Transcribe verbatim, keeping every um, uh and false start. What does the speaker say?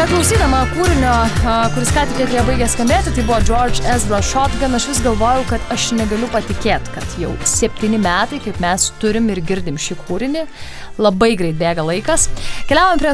Beklausydama kūrinio, kuris ką tik eteryje baigė skambėti, tai buvo George Ezra Shotgun, aš vis galvojau, kad aš negaliu patikėti, kad jau septyni metai, kaip mes turim ir girdim šį kūrinį, labai greit bėga laikas. Keliaujam prie